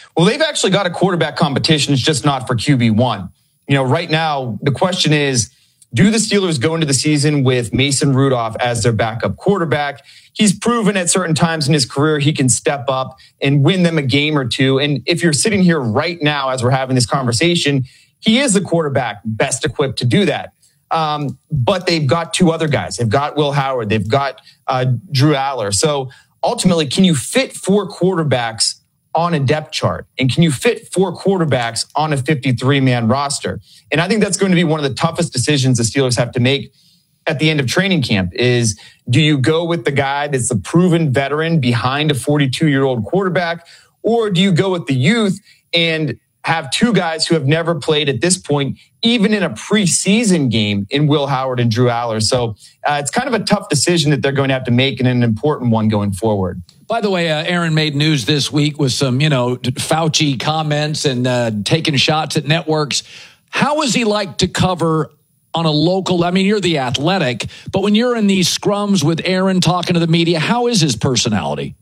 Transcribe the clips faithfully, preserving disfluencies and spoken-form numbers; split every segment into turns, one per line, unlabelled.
Well, they've actually got a quarterback competition. It's just not for Q B one. You know, right now, the question is, do the Steelers go into the season with Mason Rudolph as their backup quarterback? He's proven at certain times in his career he can step up and win them a game or two. And if you're sitting here right now as we're having this conversation, he is the quarterback best equipped to do that. Um, but they've got two other guys. They've got Will Howard. They've got uh, Drew Aller. So ultimately, can you fit four quarterbacks on a depth chart? And can you fit four quarterbacks on a fifty-three man roster? And I think that's going to be one of the toughest decisions the Steelers have to make at the end of training camp is, do you go with the guy that's a proven veteran behind a forty-two-year-old quarterback, or do you go with the youth and have two guys who have never played at this point, even in a preseason game, in Will Howard and Drew Aller? So uh, it's kind of a tough decision that they're going to have to make, and an important one going forward.
By the way, uh, Aaron made news this week with some, you know, Fauci comments and uh, taking shots at networks. How is he like to cover on a local? I mean, you're the Athletic, but when you're in these scrums with Aaron talking to the media, how is his personality?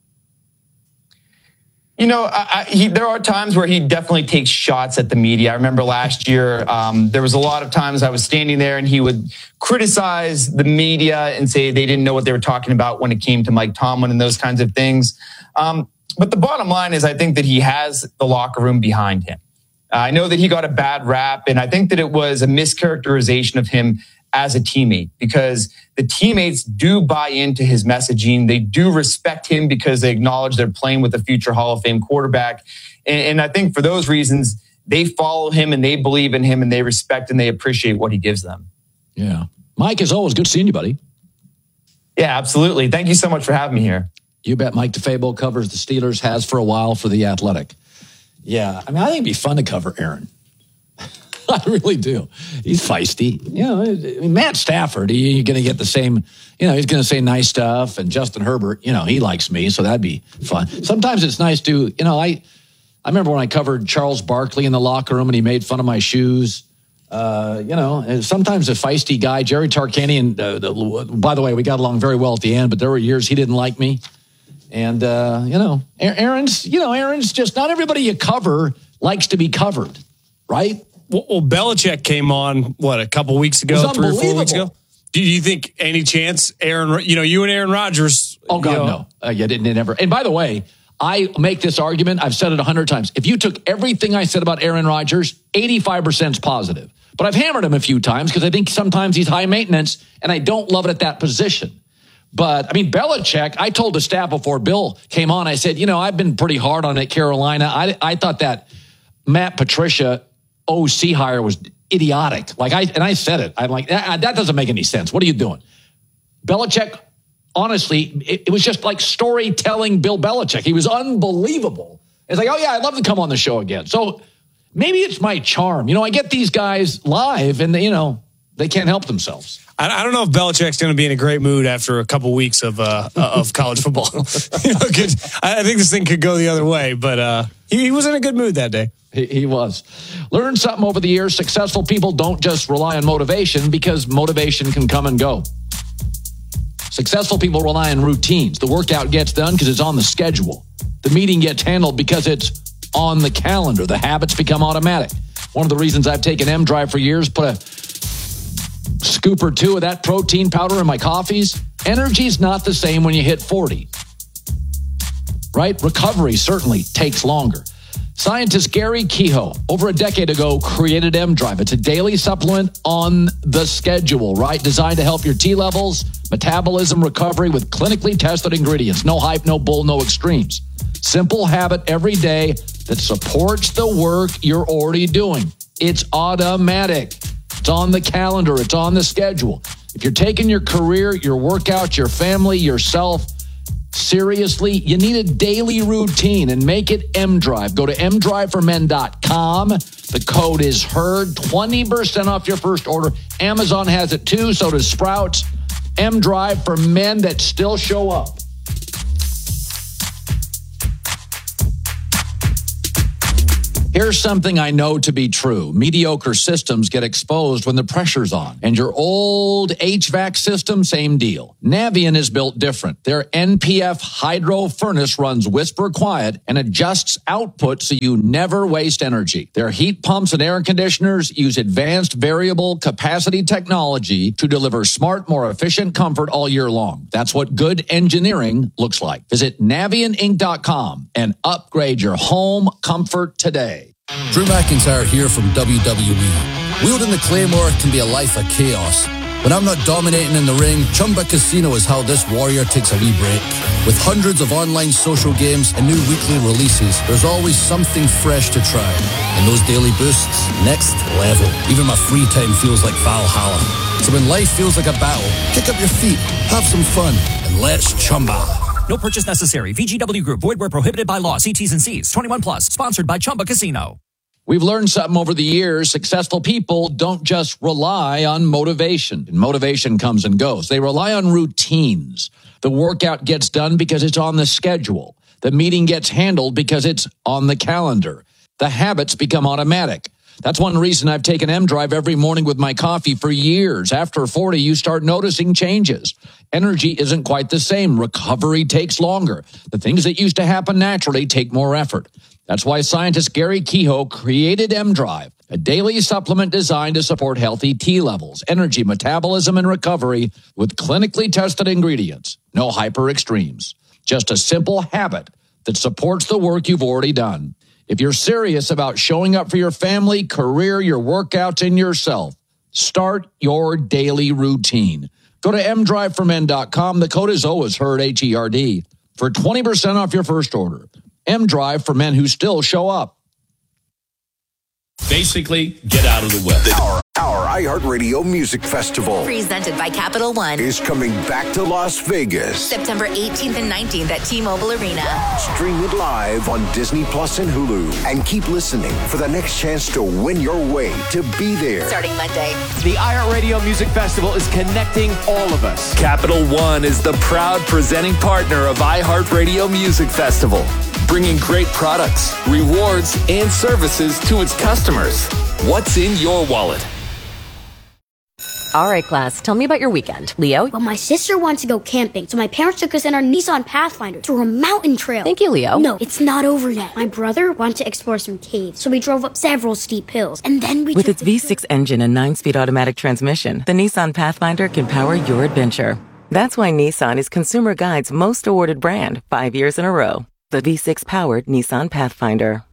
You know, I, I, he, there are times where he definitely takes shots at the media. I remember last year, um, there was a lot of times I was standing there and he would criticize the media and say they didn't know what they were talking about when it came to Mike Tomlin and those kinds of things. Um, but the bottom line is I think that he has the locker room behind him. Uh, I know that he got a bad rap, and I think that it was a mischaracterization of him as a teammate, because the teammates do buy into his messaging. They do respect him because they acknowledge they're playing with a future Hall of Fame quarterback. And, and I think for those reasons, they follow him and they believe in him and they respect and they appreciate what he gives them.
Yeah. Mike, as always, good seeing you, buddy.
Yeah, absolutely. Thank you so much for having me here.
You bet. Mike DeFabo covers the Steelers, has for a while for The Athletic. Yeah. I mean, I think it'd be fun to cover Aaron. I really do. He's feisty. You know, I mean, Matt Stafford, he, you're going to get the same, you know, he's going to say nice stuff. And Justin Herbert, you know, he likes me, so that'd be fun. Sometimes it's nice to, you know, I I remember when I covered Charles Barkley in the locker room and he made fun of my shoes. Uh, you know, sometimes a feisty guy, Jerry Tarkanian, uh, the, by the way, we got along very well at the end, but there were years he didn't like me. And, uh, you know, Aaron's, you know, Aaron's just, not everybody you cover likes to be covered, right?
Well, Belichick came on, what, a couple weeks ago, three or four weeks ago? Do you think any chance Aaron, you know, you and Aaron Rodgers?
Oh, God,
you know,
no. Uh, yeah, didn't never. And by the way, I make this argument. I've said it a hundred times. If you took everything I said about Aaron Rodgers, eighty-five percent is positive. But I've hammered him a few times because I think sometimes he's high maintenance, and I don't love it at that position. But, I mean, Belichick, I told the staff before Bill came on, I said, you know, I've been pretty hard on it, Carolina. I, I thought that Matt Patricia O C hire was idiotic. Like I and I said it. I'm like, that, that doesn't make any sense. What are you doing? Belichick, honestly, it, it was just like storytelling Bill Belichick. He was unbelievable. It's like, oh yeah, I'd love to come on the show again. So maybe it's my charm. You know, I get these guys live and they, you know, they can't help themselves.
I, I don't know if Belichick's going to be in a great mood after a couple weeks of uh, of college football. you know, could, I think this thing could go the other way, but uh, he, he was in a good mood that day.
He, he was. Learn something over the years. Successful people don't just rely on motivation because motivation can come and go. Successful people rely on routines. The workout gets done because it's on the schedule. The meeting gets handled because it's on the calendar. The habits become automatic. One of the reasons I've taken M-Drive for years, put a scoop or two of that protein powder in my coffees. Energy's not the same when you hit forty. Right? Recovery certainly takes longer. Scientist Gary Kehoe, over a decade ago, created M-Drive. It's a daily supplement on the schedule, right? Designed to help your T levels, metabolism, recovery with clinically tested ingredients. No hype, no bull, no extremes. Simple habit every day that supports the work you're already doing. It's automatic. It's on the calendar. It's on the schedule. If you're taking your career, your workout, your family, yourself seriously, you need a daily routine and make it M-Drive. Go to m drive for men dot com. The code is HEARD. twenty percent off your first order. Amazon has it too, so does Sprouts. M-Drive for men that still show up. Here's something I know to be true. Mediocre systems get exposed when the pressure's on. And your old H V A C system, same deal. Navien is built different. Their N P F hydro furnace runs whisper quiet and adjusts output so you never waste energy. Their heat pumps and air conditioners use advanced variable capacity technology to deliver smart, more efficient comfort all year long. That's what good engineering looks like. Visit Navien Inc dot com and upgrade your home comfort today.
Drew McIntyre here from W W E. Wielding the Claymore can be a life of chaos. When I'm not dominating in the ring, Chumba Casino is how this warrior takes a wee break. With hundreds of online social games and new weekly releases, there's always something fresh to try. And those daily boosts, next level. Even my free time feels like Valhalla. So when life feels like a battle, kick up your feet, have some fun, and let's Chumba.
No purchase necessary. V G W Group. Void where prohibited by law. See T's and C's. twenty-one plus. Sponsored by Chumba Casino.
We've learned something over the years. Successful people don't just rely on motivation. And motivation comes and goes. They rely on routines. The workout gets done because it's on the schedule. The meeting gets handled because it's on the calendar. The habits become automatic. That's one reason I've taken M-Drive every morning with my coffee for years. After forty, you start noticing changes. Energy isn't quite the same. Recovery takes longer. The things that used to happen naturally take more effort. That's why scientist Gary Kehoe created M-Drive, a daily supplement designed to support healthy T levels, energy, metabolism, and recovery with clinically tested ingredients. No hyper extremes. Just a simple habit that supports the work you've already done. If you're serious about showing up for your family, career, your workouts, and yourself, start your daily routine. Go to M drive for men dot com. The code is always HERD, H E R D, for twenty percent off your first order. M-Drive for men who still show up.
Basically, get out of the way.
Our, our iHeartRadio Music Festival,
presented by Capital One,
is coming back to Las Vegas.
September eighteenth and nineteenth at T-Mobile Arena.
Stream it live on Disney Plus and Hulu. And keep listening for the next chance to win your way to be there.
Starting Monday.
The iHeartRadio Music Festival is connecting all of us.
Capital One is the proud presenting partner of iHeartRadio Music Festival, bringing great products, rewards, and services to its customers. What's in your wallet?
All right, class, tell me about your weekend. Leo?
Well, my sister wants to go camping, so my parents took us in our Nissan Pathfinder through a mountain trail.
Thank you, Leo.
No, it's not over yet. My brother wanted to explore some caves, so we drove up several steep hills, and then we
With its V six engine and nine-speed automatic transmission, the Nissan Pathfinder can power your adventure. That's why Nissan is Consumer Guide's most awarded brand five years in a row. The V six-powered Nissan Pathfinder.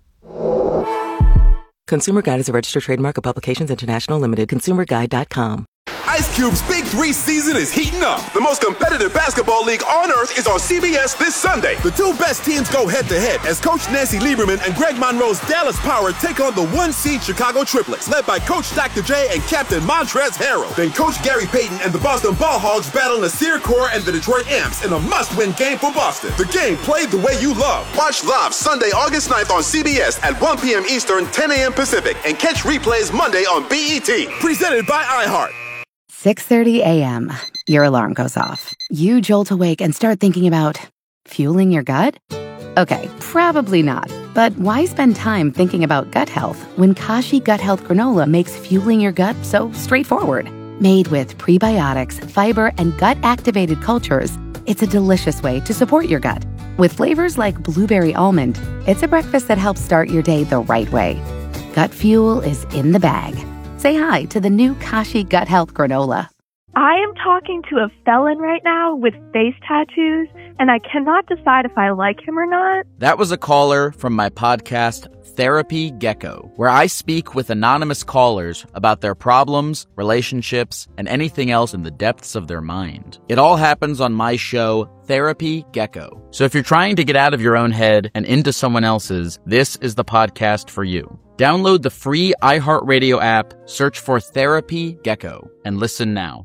Consumer Guide is a registered trademark of Publications International Limited. consumer guide dot com.
Ice Cube's Big Three season is heating up. The most competitive basketball league on earth is on C B S this Sunday. The two best teams go head-to-head as Coach Nancy Lieberman and Greg Monroe's Dallas Power take on the one-seed Chicago Triplets, led by Coach Doctor J and Captain Montrezl Harrell. Then Coach Gary Payton and the Boston Ball Hogs battle Nasir Kaur and the Detroit Amps in a must-win game for Boston. The game played the way you love. Watch live Sunday, August ninth on C B S at one p.m. Eastern, ten a.m. Pacific, and catch replays Monday on B E T. Presented by iHeart.
six thirty a.m. Your alarm goes off. You jolt awake and start thinking about fueling your gut? Okay, probably not. But why spend time thinking about gut health when Kashi Gut Health Granola makes fueling your gut so straightforward? Made with prebiotics, fiber, and gut-activated cultures, it's a delicious way to support your gut. With flavors like blueberry almond, it's a breakfast that helps start your day the right way. Gut fuel is in the bag. Say hi to the new Kashi Gut Health Granola.
I am talking to a felon right now with face tattoos, and I cannot decide if I like him or not.
That was a caller from my podcast, Therapy Gecko, where I speak with anonymous callers about their problems, relationships, and anything else in the depths of their mind. It all happens on my show, Therapy Gecko. So if you're trying to get out of your own head and into someone else's, this is the podcast for you. Download the free iHeartRadio app, search for Therapy Gecko, and listen now.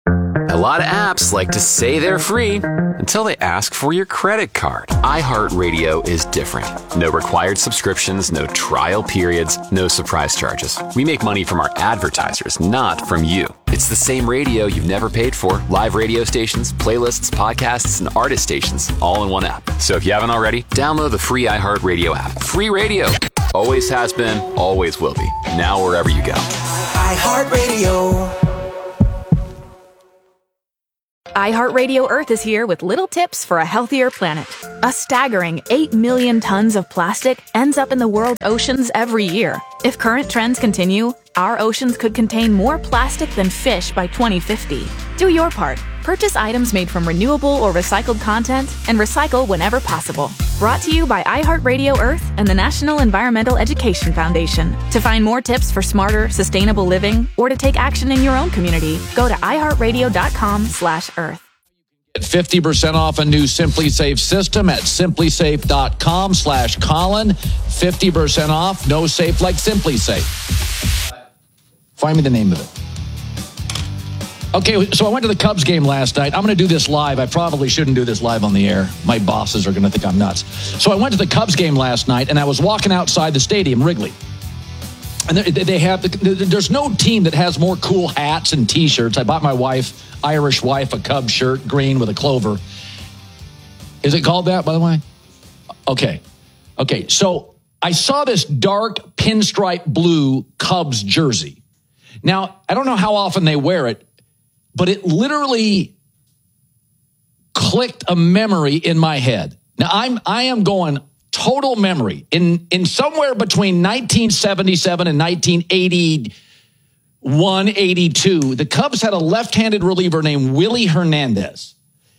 A lot of apps like to say they're free until they ask for your credit card. iHeartRadio is different. No required subscriptions, no trial periods, no surprise charges. We make money from our advertisers, not from you. It's the same radio you've never paid for. Live radio stations, playlists, podcasts, and artist stations, all in one app. So if you haven't already, download the free iHeartRadio app. Free radio. Always has been, always will be. Now wherever you go.
iHeartRadio.
iHeartRadio Earth is here with little tips for a healthier planet. A staggering eight million tons of plastic ends up in the world's oceans every year. If current trends continue, our oceans could contain more plastic than fish by twenty fifty. Do your part. Purchase items made from renewable or recycled content and recycle whenever possible. Brought to you by iHeartRadio Earth and the National Environmental Education Foundation. To find more tips for smarter, sustainable living or to take action in your own community, go to iHeartRadio.com slash Earth.
Get fifty percent off a new Simply Safe system at simplysafe.com slash Colin. fifty percent off, no safe like Simply Safe. Find me the name of it. Okay, so I went to the Cubs game last night. I'm going to do this live. I probably shouldn't do this live on the air. My bosses are going to think I'm nuts. So I went to the Cubs game last night, and I was walking outside the stadium, Wrigley. And they have, there's no team that has more cool hats and T-shirts. I bought my wife, Irish wife, a Cubs shirt, green with a clover. Is it called that, by the way? Okay. Okay, so I saw this dark pinstripe blue Cubs jersey. Now, I don't know how often they wear it, but it literally clicked a memory in my head. Now, I'm I am going total memory. In, in somewhere between nineteen seventy-seven and nineteen eighty-one, eighty-two, the Cubs had a left-handed reliever named Willie Hernandez.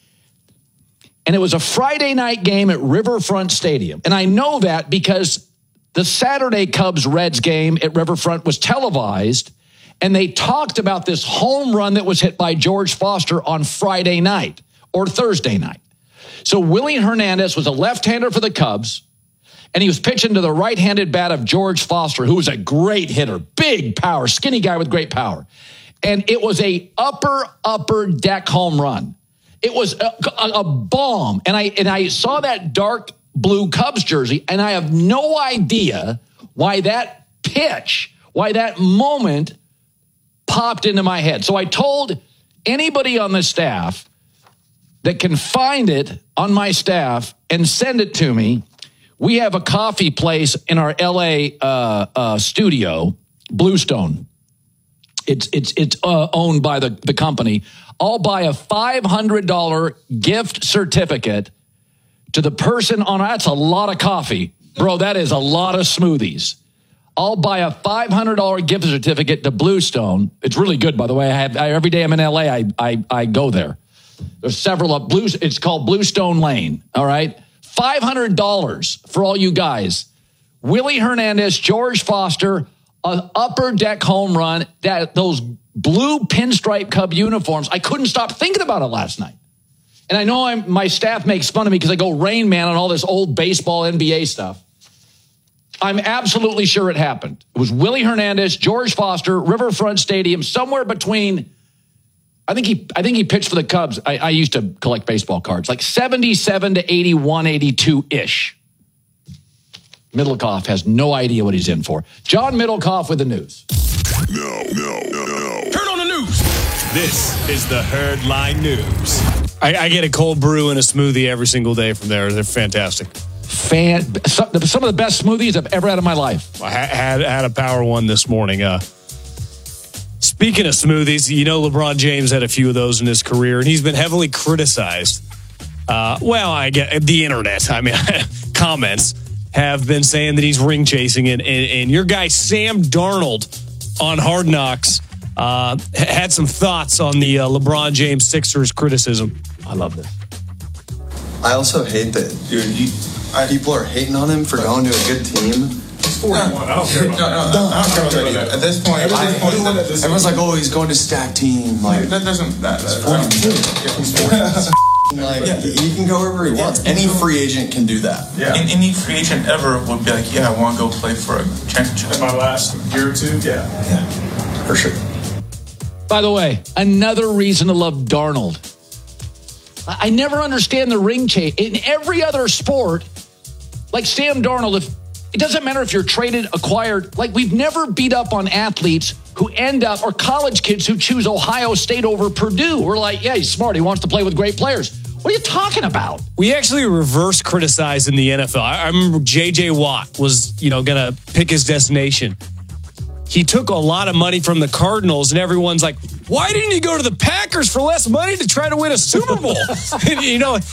And it was a Friday night game at Riverfront Stadium. And I know that because the Saturday Cubs-Reds game at Riverfront was televised, and they talked about this home run that was hit by George Foster on Friday night or Thursday night. So Willie Hernandez was a left-hander for the Cubs, and he was pitching to the right-handed bat of George Foster, who was a great hitter, big power, skinny guy with great power. And it was a upper, upper deck home run. It was a, a, a bomb. And I, and I saw that dark blue Cubs jersey, and I have no idea why that pitch, why that moment popped into my head. So I told anybody on the staff that can find it on my staff and send it to me. We have a coffee place in our L A uh, uh, studio, Bluestone. It's it's it's uh, owned by the, the company. I'll buy a five hundred dollars gift certificate to the person on, that's a lot of coffee. Bro, that is a lot of smoothies. I'll buy a five hundred dollars gift certificate to Bluestone. It's really good, by the way. I have I, every day I'm in L A, I I, I go there. There's several up Blue. It's called Bluestone Lane. All right, five hundred dollars for all you guys. Willie Hernandez, George Foster, an upper deck home run. That those blue pinstripe Cub uniforms. I couldn't stop thinking about it last night. And I know I'm, my staff makes fun of me because I go Rain Man on all this old baseball N B A stuff. I'm absolutely sure it happened. It was Willie Hernandez, George Foster, Riverfront Stadium, somewhere between, I think he I think he pitched for the Cubs. I, I used to collect baseball cards, like seventy-seven to eighty-one, eighty-two-ish. Middlecoff has no idea what he's in for. John Middlecoff with the news.
No, no, no, no.
Turn on the news.
This is the Herd Line News. I, I get a cold brew and a smoothie every single day from there. They're fantastic.
Fan, some, some of the best smoothies I've ever had in my life.
I had had a power one this morning. Uh, speaking of smoothies, you know LeBron James had a few of those in his career, and he's been heavily criticized. Uh, well, I get the internet. I mean, comments have been saying that he's ring chasing, and, and, and your guy Sam Darnold on Hard Knocks uh, had some thoughts on the uh, LeBron James Sixers criticism.
I love this.
I also hate that dude, you, I, people are hating on him for going to a good team.
He's forty-one. I don't care about that.
No,
I don't care about that.
At this point, I, everyone, everyone's like, "Oh, he's going to stack team." Like
that doesn't. That, that,
he's forty-two. Like yeah. he can go wherever he wants. Any free agent can do that.
Yeah. And any free agent ever would be like, "Yeah, I want to go play for a championship." In my last year or two, yeah,
yeah, for sure.
By the way, another reason to love Darnold. I never understand the ring chase. In every other sport, like Sam Darnold, if it doesn't matter if you're traded, acquired, like we've never beat up on athletes who end up, or college kids who choose Ohio State over Purdue. We're like, yeah, he's smart. He wants to play with great players. What are you talking about?
We actually reverse criticize in the N F L. I, I remember J J Watt was, you know, going to pick his destination. He took a lot of money from the Cardinals, and everyone's like, why didn't he go to the Packers for less money to try to win a Super Bowl? And, you know,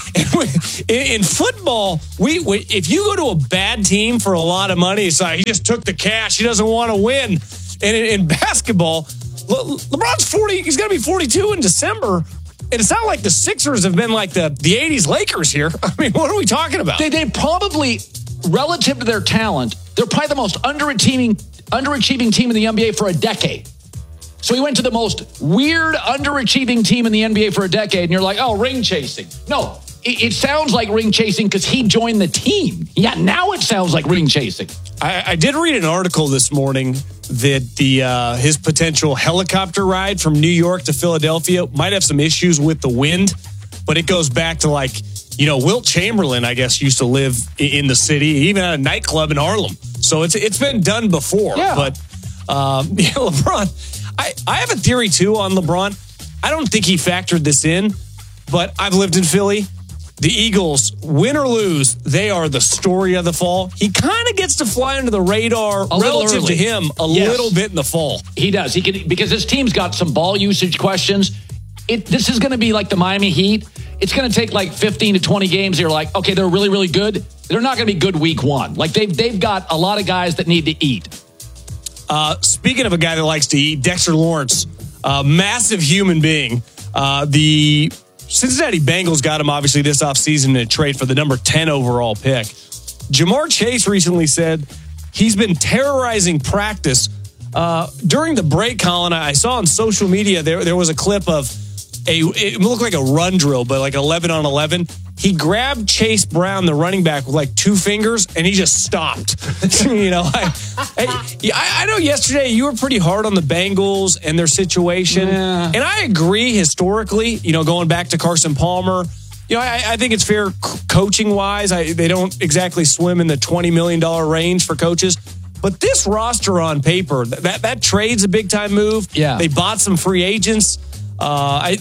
in, in football, we, we if you go to a bad team for a lot of money, it's like he just took the cash. He doesn't want to win. And in, in basketball, Le, LeBron's forty. He's going to be forty-two in December. And it's not like the Sixers have been like the, the eighties Lakers here. I mean, what are we talking about?
They, they probably, relative to their talent, they're probably the most underachieving underachieving team in the N B A for a decade. So he went to the most weird, underachieving team in the N B A for a decade, and you're like, oh, ring chasing. No, it, it sounds like ring chasing because he joined the team. Yeah, now it sounds like ring chasing.
I, I did read an article this morning that the uh, his potential helicopter ride from New York to Philadelphia might have some issues with the wind, but it goes back to like, you know, Wilt Chamberlain, I guess, used to live in the city, even at a nightclub in Harlem. So it's it's been done before.
Yeah.
But um, yeah, LeBron, I, I have a theory, too, on LeBron. I don't think he factored this in, but I've lived in Philly. The Eagles, win or lose, they are the story of the fall. He kind of gets to fly under the radar
a
relative to him a
yes.
little bit in the fall.
He does. He can because this team's got some ball usage questions. It This is going to be like the Miami Heat. It's going to take like fifteen to twenty games. You're like, okay, they're really, really good. They're not going to be good week one. Like they've, they've got a lot of guys that need to eat.
Uh, speaking of a guy that likes to eat, Dexter Lawrence, uh, massive human being. Uh, the Cincinnati Bengals got him, obviously, this offseason in a trade for the number ten overall pick. Jamar Chase recently said he's been terrorizing practice. Uh, during the break, Colin, I saw on social media there, there was a clip of a, it looked like a run drill, but like eleven on eleven. He grabbed Chase Brown, the running back, with like two fingers, and he just stopped. you know, I, I, I know yesterday you were pretty hard on the Bengals and their situation.
Yeah.
And I agree historically, you know, going back to Carson Palmer, you know, I, I think it's fair coaching-wise. I, they don't exactly swim in the twenty million dollars range for coaches. But this roster on paper, that, that trade's a big-time move.
Yeah.
They bought some free agents. Uh, I,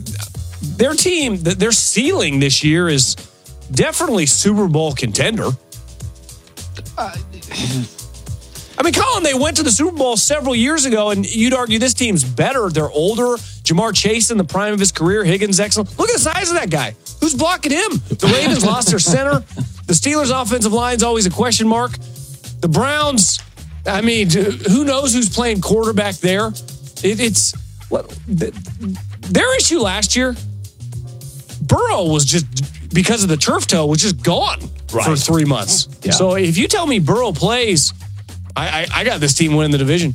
their team, their ceiling this year is definitely Super Bowl contender. Uh, I mean, Colin, they went to the Super Bowl several years ago, and you'd argue this team's better. They're older. Jamar Chase in the prime of his career. Higgins, excellent. Look at the size of that guy. Who's blocking him? The Ravens lost their center. The Steelers' offensive line's always a question mark. The Browns, I mean, who knows who's playing quarterback there? It, it's what, their issue last year. Burrow was just, because of the turf toe, was just gone right. for three months. Yeah. So if you tell me Burrow plays, I, I, I got this team winning the division.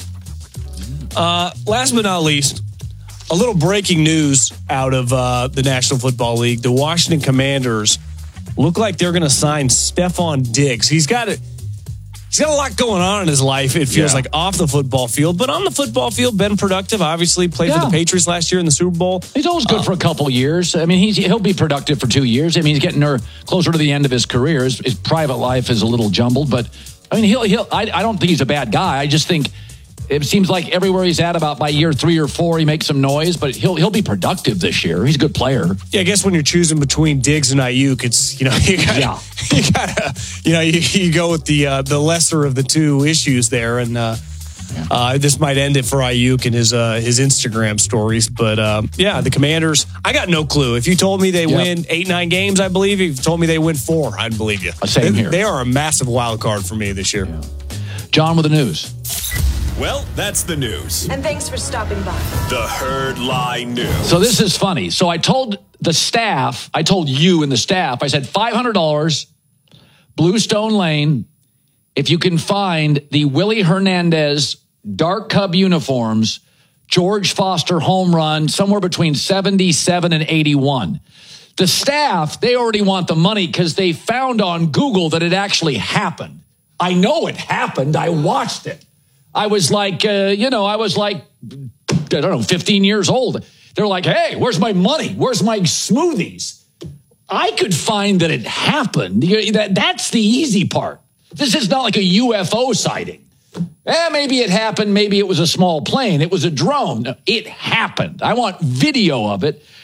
Uh, last but not least, a little breaking news out of uh, the National Football League. The Washington Commanders look like they're going to sign Stephon Diggs. He's got it. He's got a lot going on in his life, it feels yeah. like, off the football field. But on the football field, been productive. Obviously, played yeah. for the Patriots last year in the Super Bowl.
He's always good uh, for a couple years. I mean, he's, he'll be productive for two years. I mean, he's getting closer to the end of his career. His, his private life is a little jumbled. But, I mean, he'll. he'll. I, I don't think he's a bad guy. I just think it seems like everywhere he's at, about by year three or four, he makes some noise. But he'll he'll be productive this year. He's a good player.
Yeah, I guess when you're choosing between Diggs and Ayuk, it's, you know, you gotta, yeah. you gotta, you know, you, you go with the uh, the lesser of the two issues there, and uh, yeah. uh, this might end it for Ayuk and his uh, his Instagram stories. But uh, yeah, the Commanders, I got no clue. If you told me they yep. win eight nine games, I believe you. If you told me they win four, I'd believe you.
Same
they,
here.
They are a massive wild card for me this year.
Yeah. John with the news.
Well, that's the news.
And thanks for stopping by.
The Herd Lie News.
So this is funny. So I told the staff, I told you and the staff, I said five hundred dollars, Bluestone Lane, if you can find the Willie Hernandez Dark Cub uniforms, George Foster home run, somewhere between seventy-seven and eighty-one. The staff, they already want the money because they found on Google that it actually happened. I know it happened. I watched it. I was like, uh, you know, I was like, I don't know, fifteen years old. They're like, hey, where's my money? Where's my smoothies? I could find that it happened. That, that's the easy part. This is not like a U F O sighting. Eh, maybe it happened. Maybe it was a small plane. It was a drone. No, it happened. I want video of it.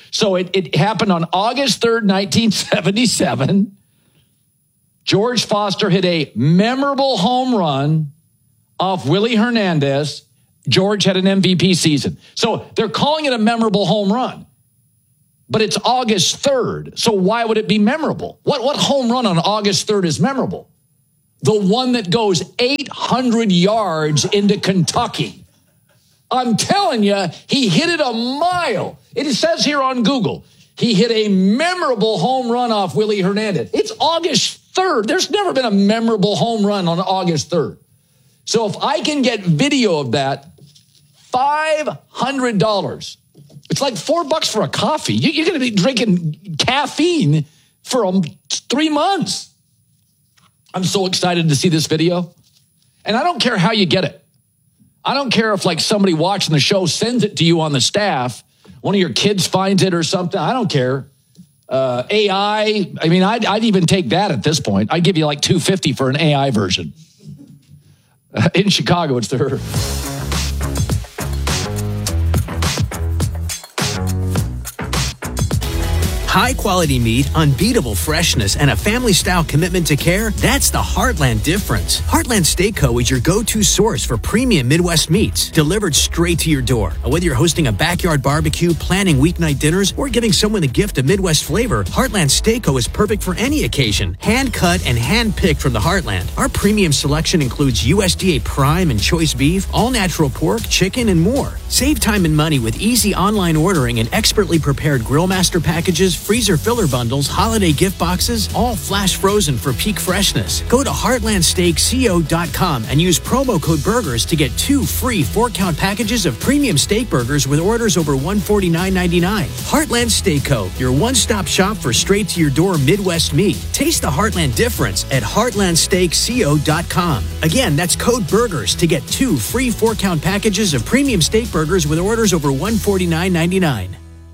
So it, it happened on August third, nineteen seventy-seven. George Foster hit a memorable home run off Willie Hernandez. George had an M V P season. So they're calling it a memorable home run. But it's August third. So why would it be memorable? What, what home run on August third is memorable? The one that goes eight hundred yards into Kentucky. I'm telling you, he hit it a mile. It says here on Google, he hit a memorable home run off Willie Hernandez. It's August third. There's never been a memorable home run on August third. So if I can get video of that, five hundred dollars. It's like four bucks for a coffee. You're going to be drinking caffeine for um, three months. I'm so excited to see this video. And I don't care how you get it. I don't care if like somebody watching the show sends it to you on the staff. One of your kids finds it or something. I don't care. Uh, A I. I mean, I'd, I'd even take that at this point. I'd give you like two hundred fifty dollars for an A I version. Uh, in Chicago, it's the
High-quality meat, unbeatable freshness, and a family-style commitment to care, that's the Heartland difference. Heartland Steak Co. is your go-to source for premium Midwest meats, delivered straight to your door. Whether you're hosting a backyard barbecue, planning weeknight dinners, or giving someone a gift of Midwest flavor, Heartland Steak Co. is perfect for any occasion. Hand-cut and hand-picked from the Heartland. Our premium selection includes U S D A Prime and Choice Beef, all-natural pork, chicken, and more. Save time and money with easy online ordering and expertly prepared Grillmaster packages, freezer filler bundles, holiday gift boxes, all flash frozen for peak freshness. Go to heartland steak co dot com and use promo code BURGERS to get two free four-count packages of premium steak burgers with orders over one hundred forty-nine ninety-nine. Heartland Steak Co., your one-stop shop for straight-to-your-door Midwest meat. Taste the Heartland difference at heartland steak co dot com. Again, that's code BURGERS to get two free four-count packages of premium steak burgers with orders over one hundred forty-nine ninety-nine.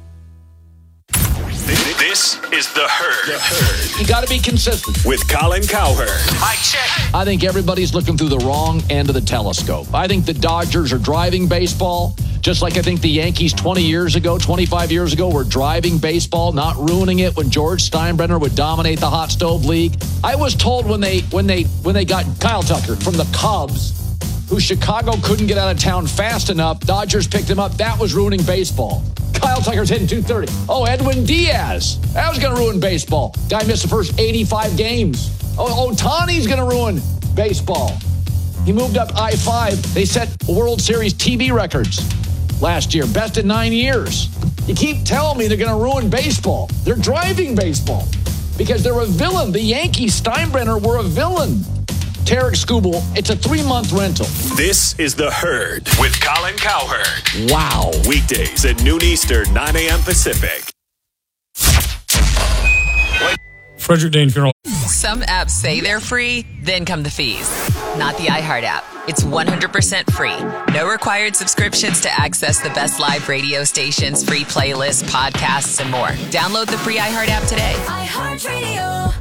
This is The Herd. The Herd.
You got to be consistent.
With Colin Cowherd.
Mic check. I think everybody's looking through the wrong end of the telescope. I think the Dodgers are driving baseball, just like I think the Yankees twenty years ago, twenty-five years ago, were driving baseball, not ruining it when George Steinbrenner would dominate the hot stove league. I was told when they when they when they got Kyle Tucker from the Cubs, who Chicago couldn't get out of town fast enough, Dodgers picked him up. That was ruining baseball. Kyle Tucker's hitting two thirty. Oh, Edwin Diaz. That was going to ruin baseball. Guy missed the first eighty-five games. Oh, Ohtani's going to ruin baseball. He moved up I five. They set World Series T V records last year. Best in nine years. You keep telling me they're going to ruin baseball. They're driving baseball because they're a villain. The Yankees, Steinbrenner, were a villain. Tarek Skubal, it's a three-month rental.
This is The Herd with Colin Cowherd.
Wow.
Weekdays at noon Eastern, nine a.m. Pacific.
Frederick Dane Funeral.
Some apps say they're free, then come the fees. Not the iHeart app. It's one hundred percent free. No required subscriptions to access the best live radio stations, free playlists, podcasts, and more. Download the free iHeart app today.
iHeartRadio.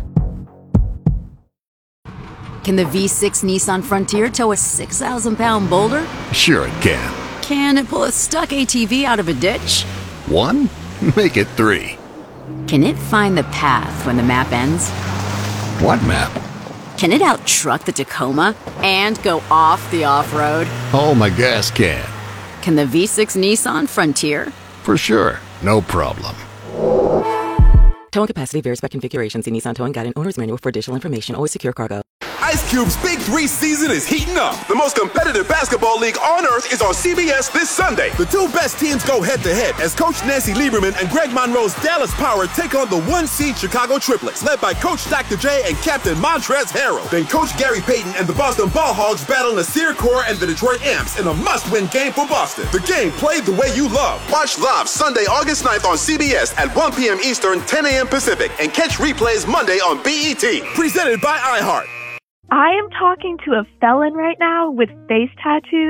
Can the V six Nissan Frontier tow a six thousand pound boulder?
Sure it can.
Can it pull a stuck A T V out of a ditch?
One? Make it three.
Can it find the path when the map ends?
What map?
Can it out-truck the Tacoma and go off the off-road?
Oh, my gas can.
Can the V six Nissan Frontier?
For sure. No problem.
Towing capacity varies by configuration. See Nissan Towing Guide and Owner's Manual for additional information. Always secure cargo.
Ice Cube's Big Three season is heating up. The most competitive basketball league on earth is on C B S this Sunday. The two best teams go head-to-head as Coach Nancy Lieberman and Greg Monroe's Dallas Power take on the one-seed Chicago Triplets, led by Coach Doctor J and Captain Montrezl Harrell. Then Coach Gary Payton and the Boston Ball Hogs battle Nasir Kaur and the Detroit Amps in a must-win game for Boston. The game played the way you love. Watch live Sunday, August ninth on C B S at one p.m. Eastern, ten a.m. Pacific, and catch replays Monday on B E T. Presented by iHeart.
I am talking to a felon right now with face tattoos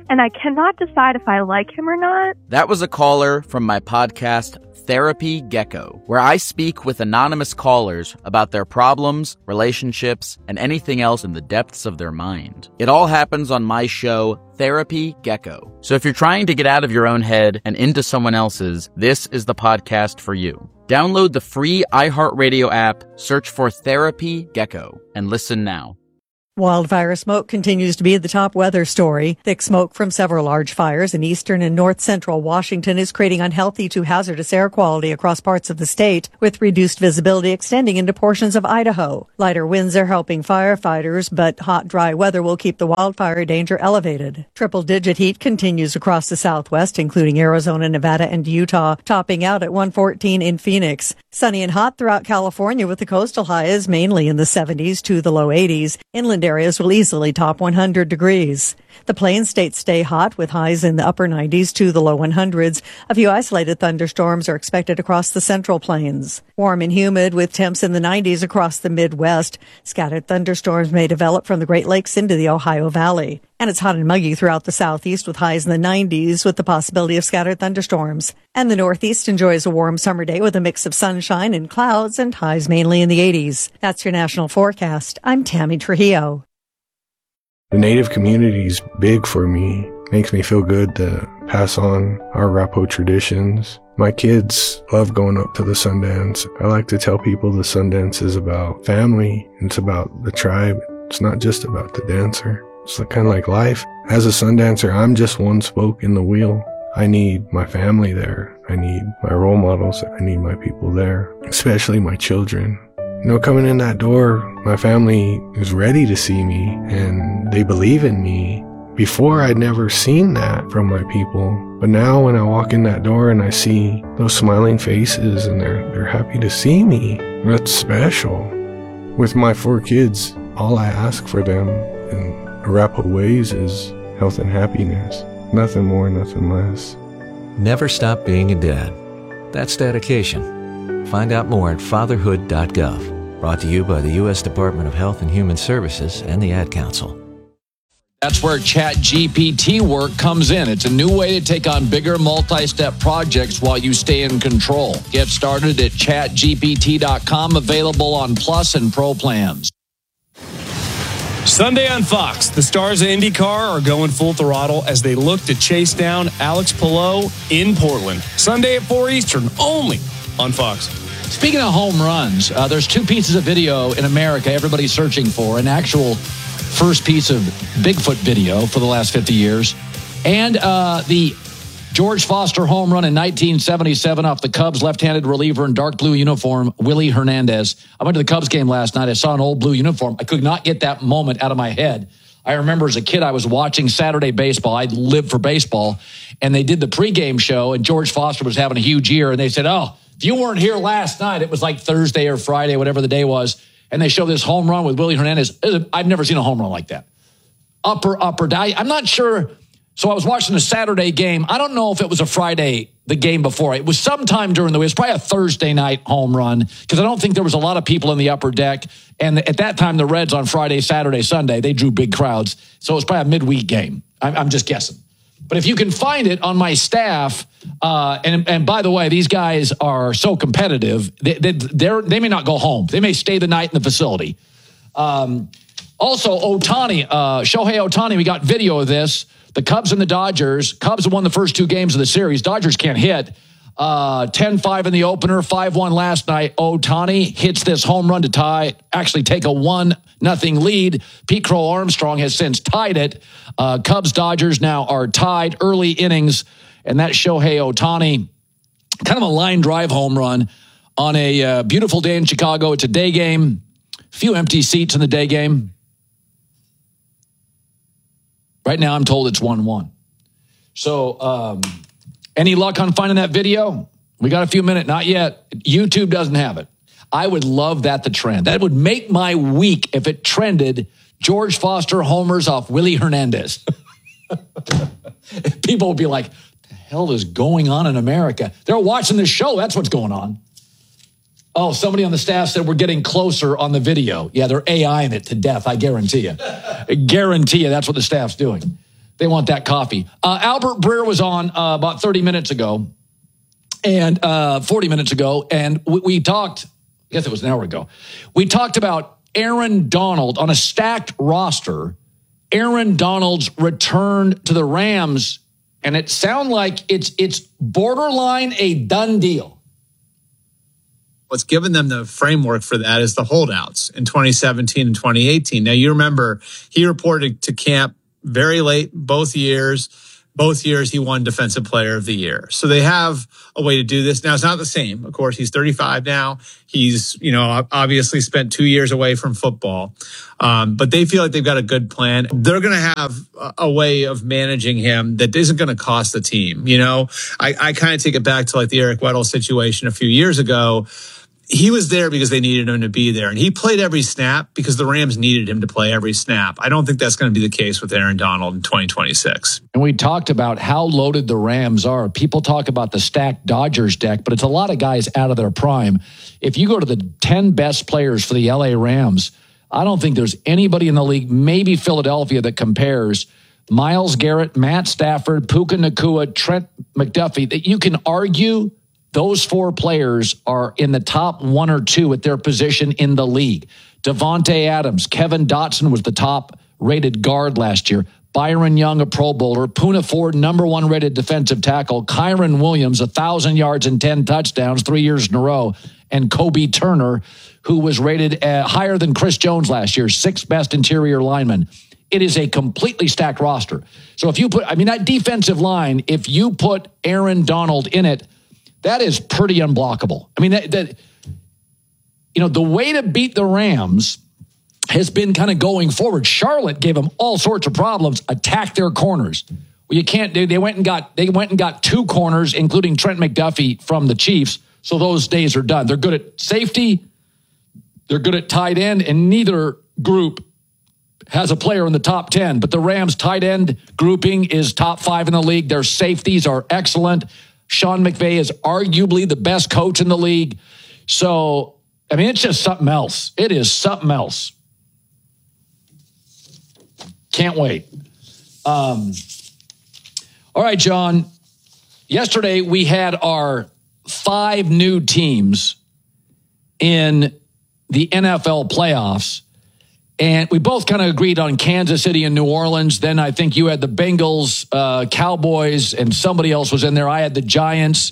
and I cannot decide if I like him or not.
That was a caller from my podcast, Therapy Gecko, where I speak with anonymous callers about their problems, relationships, and anything else in the depths of their mind. It all happens on my show, Therapy Gecko. So if you're trying to get out of your own head and into someone else's, this is the podcast for you. Download the free iHeartRadio app, search for Therapy Gecko, and listen now.
Wildfire smoke continues to be the top weather story. Thick smoke from several large fires in eastern and north central Washington is creating unhealthy to hazardous air quality across parts of the state, with reduced visibility extending into portions of Idaho. Lighter winds are helping firefighters, but hot, dry weather will keep the wildfire danger elevated. Triple-digit heat continues across the southwest, including Arizona, Nevada, and Utah, topping out at one fourteen in Phoenix. Sunny and hot throughout California, with the coastal highs mainly in the seventies to the low eighties. Inland areas will easily top one hundred degrees. The Plains states stay hot with highs in the upper nineties to the low one hundreds. A few isolated thunderstorms are expected across the central plains. Warm and humid with temps in the nineties across the Midwest. Scattered thunderstorms may develop from the Great Lakes into the Ohio Valley. And it's hot and muggy throughout the southeast with highs in the nineties with the possibility of scattered thunderstorms. And the northeast enjoys a warm summer day with a mix of sunshine and clouds and highs mainly in the eighties. That's your national forecast. I'm Tammy Trujillo.
The Native community is big for me. Makes me feel good to pass on our Arapaho traditions. My kids love going up to the Sundance. I like to tell people the Sundance is about family. It's about the tribe. It's not just about the dancer. It's kind of like life. As a Sundancer, I'm just one spoke in the wheel. I need my family there. I need my role models. I need my people there, especially my children. You know, coming in that door, my family is ready to see me and they believe in me. Before, I'd never seen that from my people. But now when I walk in that door and I see those smiling faces and they're, they're happy to see me, that's special. With my four kids, all I ask for them in Arapaho ways is health and happiness. Nothing more, nothing less.
Never stop being a dad. That's dedication. Find out more at fatherhood dot gov. Brought to you by the U S Department of Health and Human Services and the Ad Council.
That's where ChatGPT work comes in. It's a new way to take on bigger multi-step projects while you stay in control. Get started at chat G P T dot com, available on Plus and Pro plans.
Sunday on Fox, the stars of IndyCar are going full throttle as they look to chase down Alex Palou in Portland. Sunday at four Eastern, only on Fox.
Speaking of home runs, uh, there's two pieces of video in America everybody's searching for. An actual first piece of Bigfoot video for the last fifty years. And uh, the George Foster home run in nineteen seventy-seven off the Cubs left-handed reliever in dark blue uniform, Willie Hernandez. I went to the Cubs game last night. I saw an old blue uniform. I could not get that moment out of my head. I remember as a kid, I was watching Saturday baseball. I lived for baseball. And they did the pregame show, and George Foster was having a huge year. And they said, oh, if you weren't here last night, it was like Thursday or Friday, whatever the day was, and they show this home run with Willie Hernandez. I've never seen a home run like that. Upper, upper, die. I'm not sure. So I was watching a Saturday game. I don't know if it was a Friday, the game before. It was sometime during the week. It was probably a Thursday night home run because I don't think there was a lot of people in the upper deck. And at that time, the Reds on Friday, Saturday, Sunday, they drew big crowds. So it was probably a midweek game. I'm, I'm just guessing. But if you can find it on my staff, uh, and and by the way, these guys are so competitive, they, they, they're, they may not go home. They may stay the night in the facility. Um, also, Ohtani, uh, Shohei Ohtani, we got video of this. The Cubs and the Dodgers. Cubs have won the first two games of the series. Dodgers can't hit. Uh, ten five in the opener, five one last night. Ohtani hits this home run to tie, actually take a one nothing lead. Pete Crow Armstrong has since tied it. Uh, Cubs, Dodgers now are tied early innings, and that's Shohei Ohtani. Kind of a line drive home run on a uh, beautiful day in Chicago. It's a day game. Few empty seats in the day game. Right now, I'm told it's one one. So, um, any luck on finding that video? We got a few minutes. Not yet. YouTube doesn't have it. I would love that to trend. That would make my week if it trended George Foster homers off Willie Hernandez. People would be like, what the hell is going on in America? They're watching this show. That's what's going on. Oh, somebody on the staff said we're getting closer on the video. Yeah, they're AIing it to death, I guarantee you. I guarantee you that's what the staff's doing. They want that coffee. Uh, Albert Breer was on uh, about thirty minutes ago, and uh, forty minutes ago, and we, we talked, I guess it was an hour ago, we talked about Aaron Donald on a stacked roster. Aaron Donald's return to the Rams, and it sounds like it's it's borderline a done deal.
What's given them the framework for that is the holdouts in twenty seventeen and twenty eighteen. Now, you remember he reported to camp very late both years. Both years he won Defensive Player of the Year. So they have a way to do this. Now, it's not the same. Of course, he's thirty-five now. He's, you know, obviously spent two years away from football. Um, but they feel like they've got a good plan. They're going to have a, a way of managing him that isn't going to cost the team. You know, I, I kind of take it back to like the Eric Weddle situation a few years ago. He was there because they needed him to be there. And he played every snap because the Rams needed him to play every snap. I don't think that's going to be the case with Aaron Donald in twenty twenty-six.
And we talked about how loaded the Rams are. People talk about the stacked Dodgers deck, but it's a lot of guys out of their prime. If you go to the ten best players for the L A Rams, I don't think there's anybody in the league, maybe Philadelphia, that compares Myles Garrett, Matt Stafford, Puka Nacua, Trent McDuffie, that you can argue those four players are in the top one or two at their position in the league. Devontae Adams, Kevin Dotson was the top-rated guard last year. Byron Young, a Pro Bowler. Poona Ford, number one rated defensive tackle. Kyron Williams, one thousand yards and ten touchdowns three years in a row. And Kobe Turner, who was rated uh, higher than Chris Jones last year, sixth best interior lineman. It is a completely stacked roster. So if you put, I mean, that defensive line, if you put Aaron Donald in it, that is pretty unblockable. I mean, that, that you know, the way to beat the Rams has been kind of going forward. Charlotte gave them all sorts of problems, attacked their corners. Well, you can't do. They went and got they went and got two corners, including Trent McDuffie from the Chiefs. So those days are done. They're good at safety. They're good at tight end, and neither group has a player in the top ten. But the Rams' tight end grouping is top five in the league. Their safeties are excellent. Sean McVay is arguably the best coach in the league. So, I mean, it's just something else. It is something else. Can't wait. Um, all right, John. Yesterday, we had our five new teams in the N F L playoffs. And we both kind of agreed on Kansas City and New Orleans. Then I think you had the Bengals, uh, Cowboys, and somebody else was in there. I had the Giants,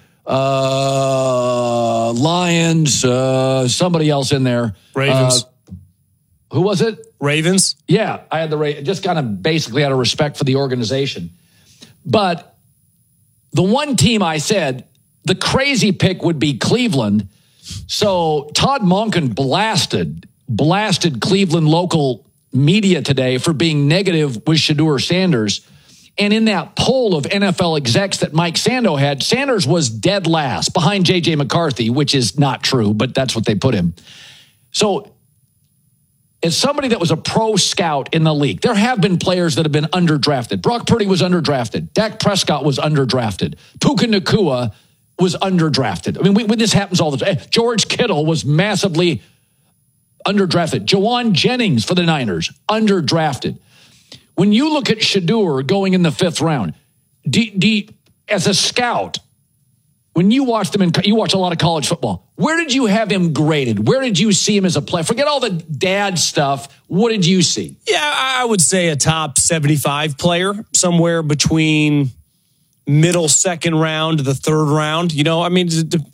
uh, Lions, uh, somebody else in there.
Ravens.
Uh, who was it?
Ravens.
Yeah, I had the Ravens. Just kind of basically out of respect for the organization. But the one team I said, the crazy pick would be Cleveland. So Todd Monken blasted blasted Cleveland local media today for being negative with Shedeur Sanders. And in that poll of N F L execs that Mike Sando had, Sanders was dead last behind J J McCarthy, which is not true, but that's what they put him. So as somebody that was a pro scout in the league, there have been players that have been underdrafted. Brock Purdy was underdrafted. Dak Prescott was underdrafted. Puka Nacua was underdrafted. I mean, we, we, this happens all the time. George Kittle was massively underdrafted. Jawan Jennings for the Niners, underdrafted. When you look at Shedeur going in the fifth round, do, do, as a scout, when you watch them in, you watch a lot of college football, where did you have him graded? Where did you see him as a player? Forget all the dad stuff. What did you see?
Yeah, I would say a top seventy-five player, somewhere between middle second round to the third round. You know, I mean,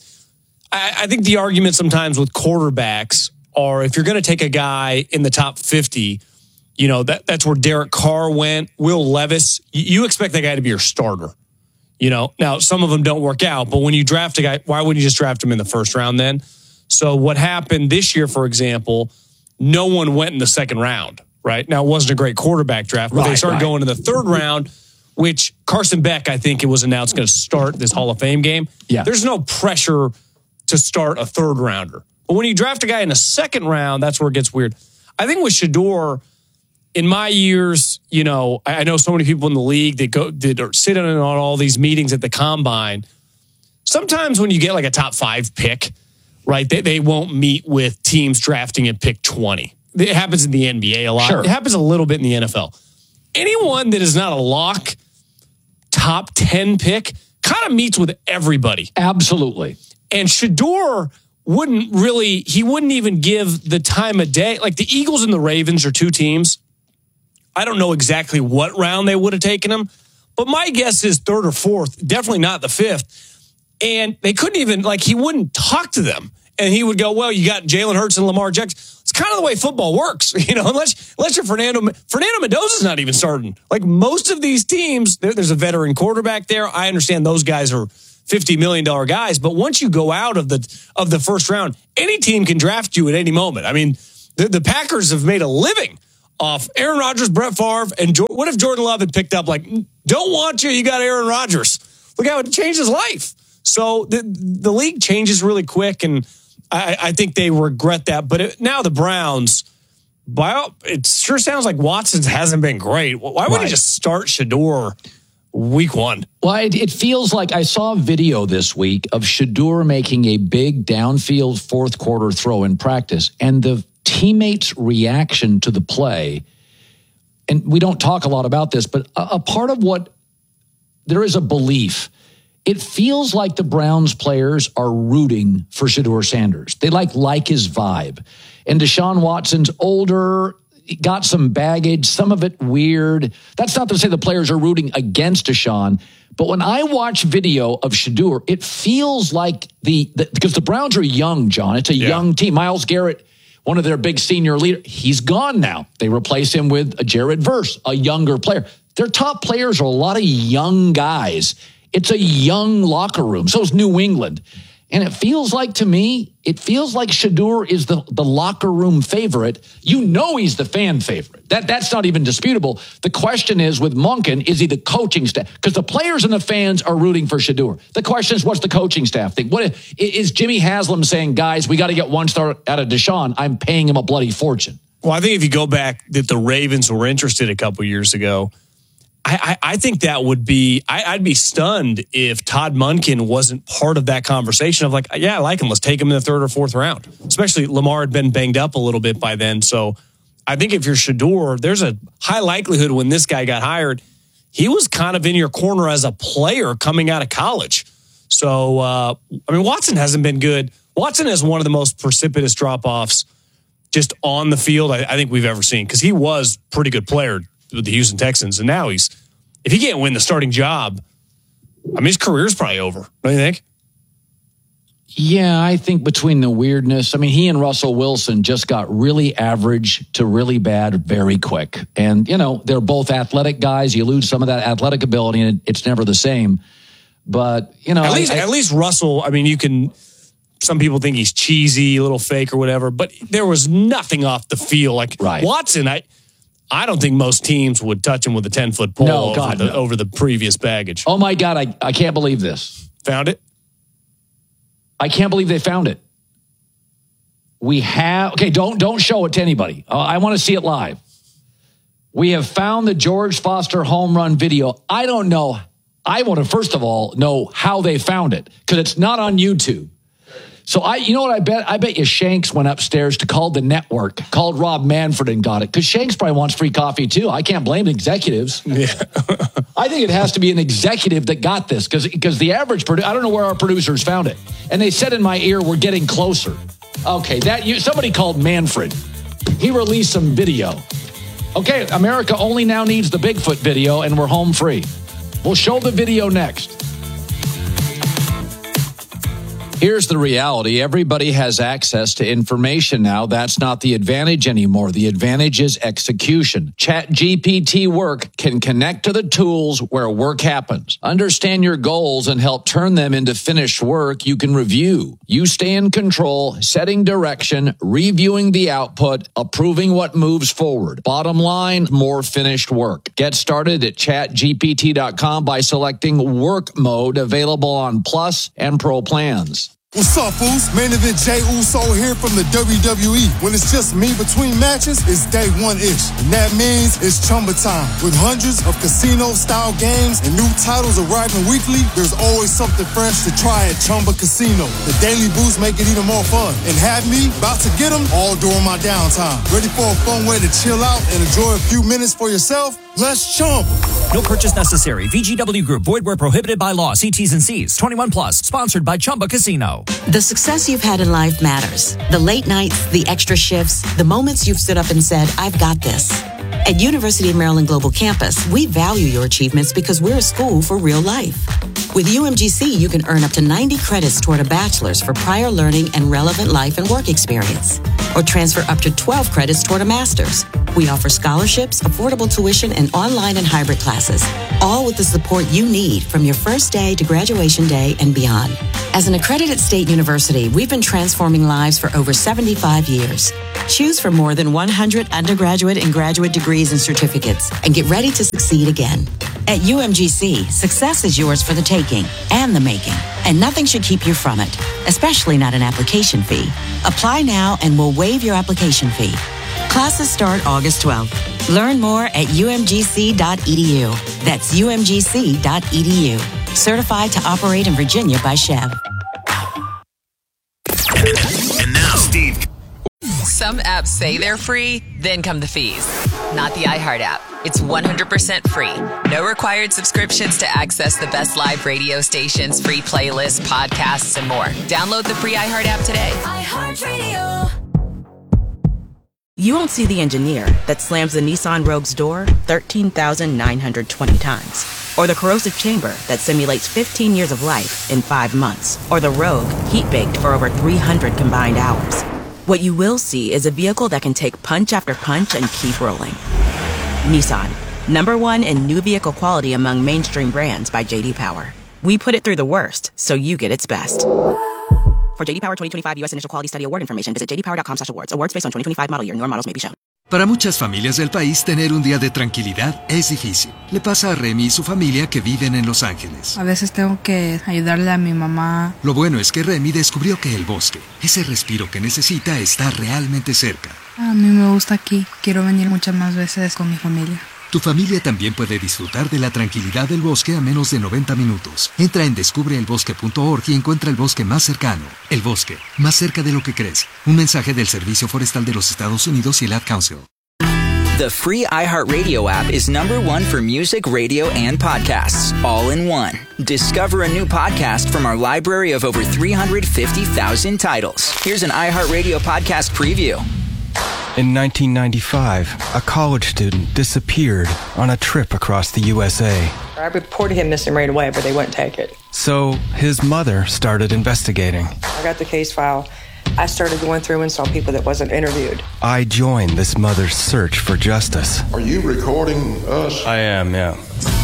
I think the argument sometimes with quarterbacks are if you're going to take a guy in the top fifty, you know, that, that's where Derek Carr went, Will Levis. You expect that guy to be your starter. You know, now some of them don't work out, but when you draft a guy, why wouldn't you just draft him in the first round then? So what happened this year, for example, no one went in the second round, right? Now, it wasn't a great quarterback draft, but right, they started right. going in the third round, which Carson Beck, I think it was announced, going to start this Hall of Fame game.
Yeah.
There's no pressure to start a third rounder. But when you draft a guy in the second round, that's where it gets weird. I think with Shedeur, in my years, you know, I know so many people in the league that go that are sitting on all these meetings at the combine. Sometimes when you get like a top five pick, right, they, they won't meet with teams drafting at pick twenty. It happens in the N B A a lot.
Sure.
It happens a little bit in the N F L. anyone that is not a lock top ten pick kind of meets with everybody.
Absolutely.
And Shedeur wouldn't really, he wouldn't even give the time of day. Like the Eagles and the Ravens are two teams. I don't know exactly what round they would have taken him, but my guess is third or fourth, definitely not the fifth. And they couldn't even, like, he wouldn't talk to them. And he would go, well, you got Jalen Hurts and Lamar Jackson. It's kind of the way football works, you know, unless, unless you're Fernando. Fernando Mendoza's not even starting. Like most of these teams, there, there's a veteran quarterback there. I understand those guys are fifty million dollars guys, but once you go out of the of the first round, any team can draft you at any moment. I mean, the, the Packers have made a living off Aaron Rodgers, Brett Favre, and jo- what if Jordan Love had picked up, like, don't want you, you got Aaron Rodgers. Look how it changed his life. So the, the league changes really quick, and I, I think they regret that. But it, now the Browns, well, it sure sounds like Watson hasn't been great. Why would right. he just start Shedeur week one?
Well, it, it feels like I saw a video this week of Shedeur making a big downfield fourth quarter throw in practice, and the teammates' reaction to the play, and we don't talk a lot about this, but a, a part of what, there is a belief. It feels like the Browns players are rooting for Shedeur Sanders. They like like his vibe. And Deshaun Watson's older, got some baggage, some of it weird. That's not to say the players are rooting against Deshaun, but when I watch video of Shedeur, it feels like the, the because the Browns are young, John. It's a yeah. young team. Myles Garrett, one of their big senior leaders, he's gone now. They replace him with a Jared Verse, a younger player. Their top players are a lot of young guys. It's a young locker room. So is New England. And it feels like, to me, it feels like Shedeur is the, the locker room favorite. You know he's the fan favorite. That That's not even disputable. The question is, with Monken, is he the coaching staff? Because the players and the fans are rooting for Shedeur. The question is, what's the coaching staff think? What is Jimmy Haslam saying, guys, we got to get one star out of Deshaun. I'm paying him a bloody fortune.
Well, I think if you go back that the Ravens were interested a couple years ago, I, I, I think that would be, I, I'd be stunned if Todd Monken wasn't part of that conversation of like, yeah, I like him. Let's take him in the third or fourth round. Especially Lamar had been banged up a little bit by then. So I think if you're Shedeur, there's a high likelihood when this guy got hired, he was kind of in your corner as a player coming out of college. So, uh, I mean, Watson hasn't been good. Watson has one of the most precipitous drop-offs just on the field I, I think we've ever seen, because he was a pretty good player with the Houston Texans, and now he's, if he can't win the starting job, I mean, his career's probably over, don't you think?
Yeah, I think between the weirdness, I mean, he and Russell Wilson just got really average to really bad very quick. And, you know, they're both athletic guys. You lose some of that athletic ability, and it's never the same. But, you know,
at least,
I,
at least Russell, I mean, you can, some people think he's cheesy, a little fake or whatever, but there was nothing off the field. Like right. Watson, I, I don't think most teams would touch him with a ten-foot pole
no,
over,
God,
the,
no.
over the previous baggage.
Oh, my God, I, I can't believe this.
Found it?
I can't believe they found it. We have, okay, don't don't show it to anybody. Uh, I want to see it live. We have found the George Foster home run video. I don't know. I want to, first of all, know how they found it, because it's not on YouTube. So I, you know what I bet? I bet you Shanks went upstairs to call the network, called Rob Manfred and got it. Because Shanks probably wants free coffee too. I can't blame executives. Yeah. I think it has to be an executive that got this, because because the average produ- I don't know where our producers found it, and they said in my ear, "We're getting closer." Okay, that you somebody called Manfred. He released some video. Okay, America only now needs the Bigfoot video, and we're home free. We'll show the video next. Here's the reality. Everybody has access to information now. That's not the advantage anymore. The advantage is execution. ChatGPT Work can connect to the tools where work happens. Understand your goals and help turn them into finished work you can review. You stay in control, setting direction, reviewing the output, approving what moves forward. Bottom line, more finished work. Get started at chat G P T dot com by selecting Work Mode, available on Plus and Pro plans.
What's up, Oos? Main event Jey Uso here from the W W E. When it's just me between matches, it's day one-ish. And that means it's Chumba time. With hundreds of casino-style games and new titles arriving weekly, there's always something fresh to try at Chumba Casino. The daily boosts make it even more fun. And have me about to get them all during my downtime. Ready for a fun way to chill out and enjoy a few minutes for yourself? Let's Chumba.
No purchase necessary. V G W Group. Void where prohibited by law. See T's and C's. twenty-one plus. Sponsored by Chumba Casino.
The success you've had in life matters. The late nights, the extra shifts, the moments you've stood up and said, I've got this. At University of Maryland Global Campus, we value your achievements because we're a school for real life. With U M G C, you can earn up to ninety credits toward a bachelor's for prior learning and relevant life and work experience, or transfer up to twelve credits toward a master's. We offer scholarships, affordable tuition, and online and hybrid classes, all with the support you need from your first day to graduation day and beyond. As an accredited state university, we've been transforming lives for over seventy-five years. Choose from more than one hundred undergraduate and graduate degrees and certificates, and get ready to succeed again. At U M G C, success is yours for the taking and the making, and nothing should keep you from it, especially not an application fee. Apply now and we'll waive your application fee. Classes start August twelfth. Learn more at U M G C dot E D U. That's U M G C dot E D U. Certified to operate in Virginia by Chev.
And now, Steve.
Some apps say they're free, then come the fees. Not the iHeart app. It's one hundred percent free. No required subscriptions to access the best live radio stations, free playlists, podcasts, and more. Download the free iHeart app today.
iHeartRadio.
You won't see the engineer that slams the Nissan Rogue's door thirteen thousand nine hundred twenty times. Or the corrosive chamber that simulates fifteen years of life in five months. Or the Rogue heat-baked for over three hundred combined hours. What you will see is a vehicle that can take punch after punch and keep rolling. Nissan, number one in new vehicle quality among mainstream brands by J D Power. We put it through the worst, so you get its best. For J D Power twenty twenty-five U S Initial Quality Study Award information, visit j d power dot com slash awards. Awards based on twenty twenty-five model year. Newer models may be shown.
Para muchas familias del país, tener un día de tranquilidad es difícil. Le pasa a Remy y su familia que viven en Los Ángeles.
A veces tengo que ayudarle a mi mamá.
Lo bueno es que Remy descubrió que el bosque, ese respiro que necesita, está realmente cerca.
A mí me gusta aquí. Quiero venir muchas más veces con mi familia.
Tu familia también puede disfrutar de la tranquilidad del bosque a menos de noventa minutos. Entra en descubre el bosque punto org y encuentra el bosque más cercano. El bosque, más cerca de lo que crees. Un mensaje del Servicio Forestal de los Estados Unidos y el Ad Council.
The free iHeartRadio app is number one for music, radio, and podcasts, all in one. Discover a new podcast from our library of over three hundred fifty thousand titles. Here's an iHeartRadio podcast preview.
In nineteen ninety-five, a college student disappeared on a trip across the U S A.
I reported him missing right away, but they wouldn't take it.
So his mother started investigating.
I got the case file. I started going through and saw people that wasn't interviewed.
I joined this mother's search for justice.
Are you recording us?
I am, yeah.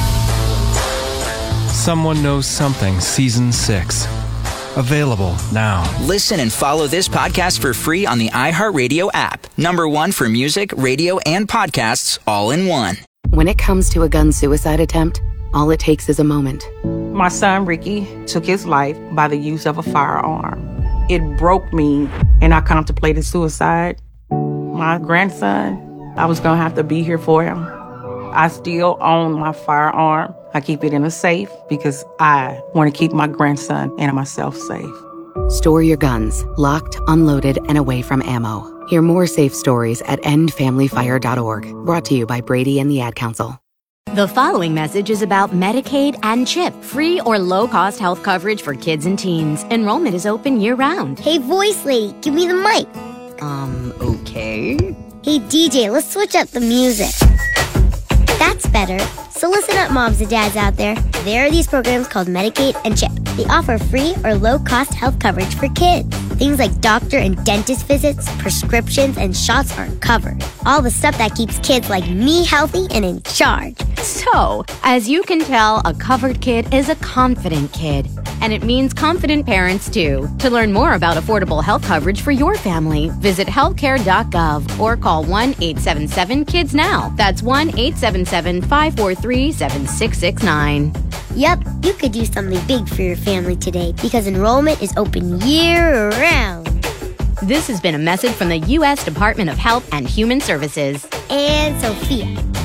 Someone Knows Something, Season six. Available now.
Listen and follow this podcast for free on the iHeartRadio app. Number one for music, radio, and podcasts, all in one.
When it comes to a gun suicide attempt, all it takes is a moment.
My son, Ricky, took his life by the use of a firearm. It broke me, and I contemplated suicide. My grandson, I was going to have to be here for him. I still own my firearm. I keep it in a safe because I want to keep my grandson and myself safe.
Store your guns, locked, unloaded, and away from ammo. Hear more safe stories at end family fire dot org. Brought to you by Brady and the Ad Council.
The following message is about Medicaid and CHIP, free or low-cost health coverage for kids and teens. Enrollment is open year-round.
Hey, voice lady, give me the mic.
Um, okay.
Hey, D J, let's switch up the music. That's better. So listen up, moms and dads out there. There are these programs called Medicaid and CHIP. They offer free or low-cost health coverage for kids. Things like doctor and dentist visits, prescriptions, and shots are covered. All the stuff that keeps kids like me healthy and in charge.
So, as you can tell, a covered kid is a confident kid. And it means confident parents, too. To learn more about affordable health coverage for your family, visit healthcare dot gov or call one eight seven seven kids now. That's one eight seven seven, five four three, seven six six nine.
Yep, you could do something big for your family today because enrollment is open year-round.
This has been a message from the U S Department of Health and Human Services.
And Sophia.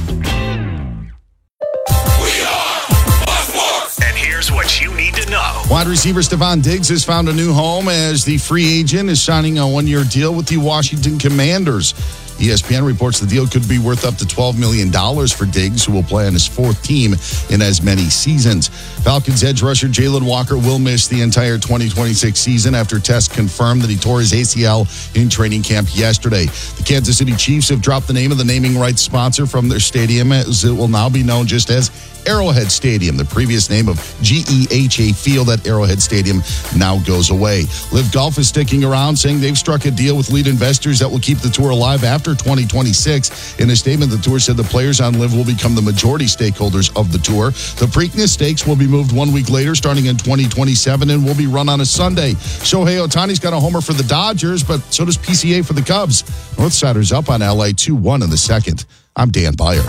And here's what you need to know.
Wide receiver Stephon Diggs has found a new home as the free agent is signing a one-year deal with the Washington Commanders. E S P N reports the deal could be worth up to twelve million dollars for Diggs, who will play on his fourth team in as many seasons. Falcons edge rusher Jalen Walker will miss the entire twenty twenty-six season after tests confirmed that he tore his A C L in training camp yesterday. The Kansas City Chiefs have dropped the name of the naming rights sponsor from their stadium, as it will now be known just as Arrowhead Stadium. The previous name of G E H A Field at Arrowhead Stadium now goes away. Liv Golf is sticking around, saying they've struck a deal with lead investors that will keep the tour alive after twenty twenty-six. In a statement, the tour said the players on Liv will become the majority stakeholders of the tour. The Preakness Stakes will be moved one week later, starting in twenty twenty-seven, and will be run on a Sunday. Shohei Ohtani's got a homer for the Dodgers, but so does P C A for the Cubs. Northsiders up on L A two one in the second. I'm Dan Beyer.